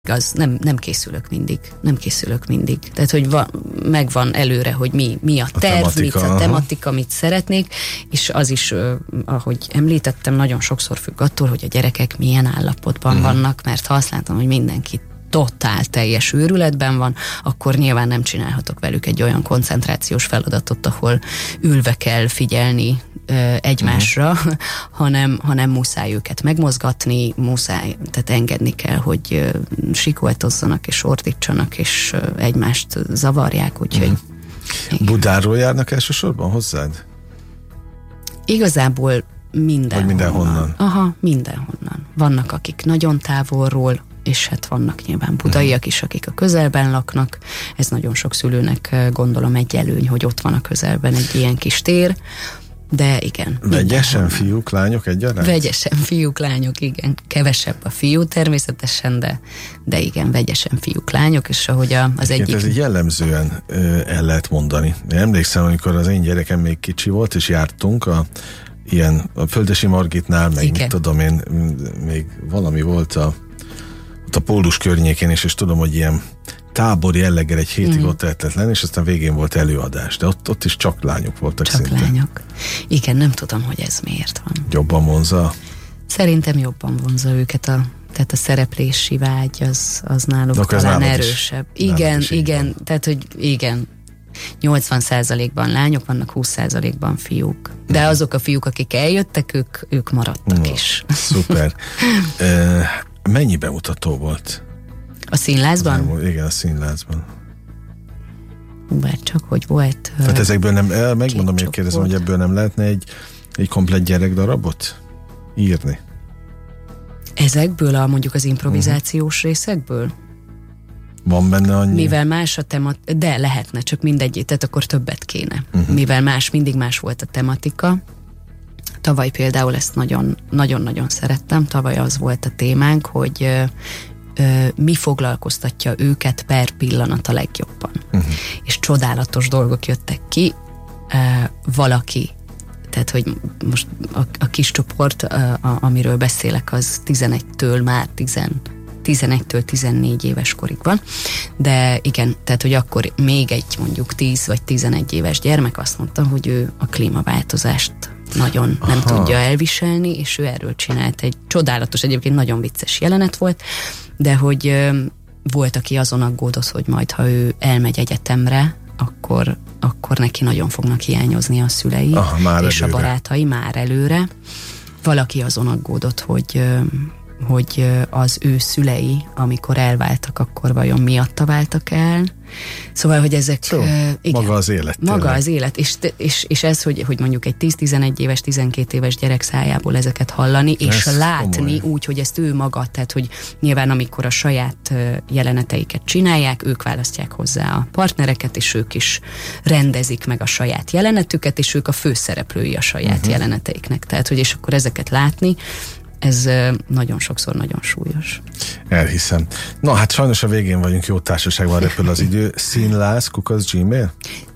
az nem készülök mindig. Tehát, hogy megvan előre, hogy mi a terv, mi a tematika, mit szeretnék, és az is, ahogy említettem, nagyon sokszor függ attól, hogy a gyerekek milyen állapotban vannak, mert ha azt látom, hogy mindenki totál teljes őrületben van, akkor nyilván nem csinálhatok velük egy olyan koncentrációs feladatot, ahol ülve kell figyelni egymásra, hanem muszáj őket megmozgatni, tehát engedni kell, hogy sikoltozzanak és ordítsanak, és egymást zavarják, úgyhogy... Budáról járnak elsősorban hozzád? Igazából mindenhonnan. Aha, mindenhonnan. Vannak, akik nagyon távolról, és hát vannak nyilván budaiak is, akik a közelben laknak. Ez nagyon sok szülőnek gondolom egy előny, hogy ott van a közelben egy ilyen kis tér. De igen. Vegyesen fiúk, lányok egyaránt? Vegyesen fiúk, lányok, igen. Kevesebb a fiú természetesen, de igen, vegyesen fiúk, lányok, és ahogy az egyik... Ez így jellemzően el lehet mondani. Én emlékszem, amikor az én gyerekem még kicsi volt, és jártunk a Földesi Margitnál, meg igen. Mit tudom én, még valami volt ott a Pólus környékén, és tudom, hogy ilyen tábor jelleggel egy hétig ott lehetett lenni, és aztán végén volt előadás, de ott is csak lányok voltak csak szinte. Lányok. Igen, nem tudom, hogy ez miért van. Jobban vonza? Szerintem jobban vonza őket tehát a szereplési vágy az náluk talán erősebb. Igen, tehát hogy igen, 80%-ban lányok vannak, 20%-ban fiúk. De azok a fiúk, akik eljöttek, ők maradtak is. Szuper. Mennyi bemutató volt? A színlázban? Igen, a színlázban. Bár csak, hogy volt... Tehát ezekből nem, megmondom, hogy kérdezem, hogy ebből nem lehetne egy komplett gyerekdarabot írni? Ezekből mondjuk az improvizációs részekből? Van benne annyi? Mivel más a tematika, de lehetne, csak mindegy, tehát akkor többet kéne. Mivel mindig más volt a tematika. Tavaly például ezt nagyon-nagyon szerettem. Tavaly az volt a témánk, hogy mi foglalkoztatja őket per pillanat a legjobban. És csodálatos dolgok jöttek ki. Valaki, tehát hogy most a kis csoport, amiről beszélek, az 11-től 14 éves korig van, de igen, tehát hogy akkor még egy mondjuk 10 vagy 11 éves gyermek azt mondta, hogy ő a klímaváltozást nagyon nem tudja elviselni, és ő erről csinált egy csodálatos, egyébként nagyon vicces jelenet volt, de hogy volt, aki azon aggódott, hogy majd, ha ő elmegy egyetemre, akkor neki nagyon fognak hiányozni a szülei, és előre. A barátai már előre. Valaki azon aggódott, hogy az ő szülei, amikor elváltak, akkor vajon miatta váltak el. Szóval, hogy ezek... igen, maga az élet. Maga az élet, és ez, hogy mondjuk egy 10-11 éves, 12 éves gyerek szájából ezeket hallani, és látni komoly. Úgy, hogy ezt ő maga, tehát, hogy nyilván amikor a saját jeleneteiket csinálják, ők választják hozzá a partnereket, és ők is rendezik meg a saját jelenetüket, és ők a főszereplői a saját jeleneteiknek. Tehát, hogy és akkor ezeket látni, ez nagyon sokszor nagyon súlyos. Elhiszem. Na hát sajnos a végén vagyunk, jó társaságban repül az idő. Színláz@gmail?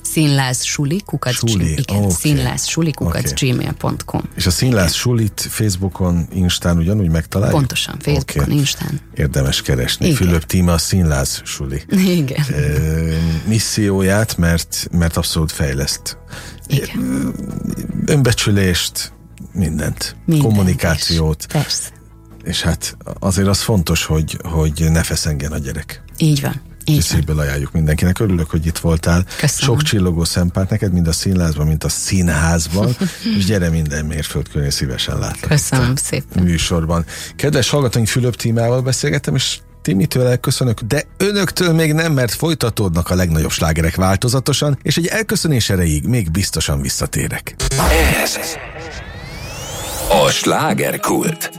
Színlázsuli@gmail.com. És a Színláz Sulit Facebookon, Instán ugyanúgy megtaláljuk? Pontosan, Facebookon, Instán. Érdemes keresni. Igen. Fülöp Tíme a Színláz Suli. Igen. Misszióját, mert abszolút fejleszt. Igen. Önbecsülést, mindent. Kommunikációt. Persze. És hát azért az fontos, hogy ne feszengjen a gyerek. Így van. És szívből ajánljuk mindenkinek. Örülök, hogy itt voltál. Köszönöm. Sok csillogó szempárt neked, mind a színlázban, mint a színházban, és gyere minden mérföldkörén, szívesen látlak. Köszönöm szépen. Műsorban. Kedves hallgatóink, Fülöp Tímával beszélgettem, és Timitől elköszönök, de önöktől még nem, mert folytatódnak a legnagyobb slágerek változatosan, és egy elköszönés erejéig még biztosan visszatérek. Ez a slágerkult.